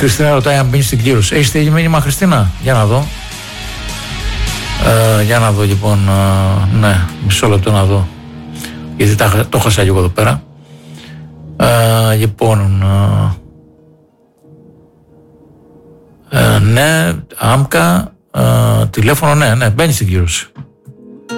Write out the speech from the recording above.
Χριστίνα ρωτάει αν μπαίνει στην κλήρωση. Έχεις στείλει μήνυμα, Χριστίνα? Για να δω. Για να δω λοιπόν. Ναι, μισό λεπτό να δω. Γιατί το χάσα λίγο εδώ πέρα. Λοιπόν. Ναι, άμκα. Τηλέφωνο, ναι, μπαίνει στην κλήρωση.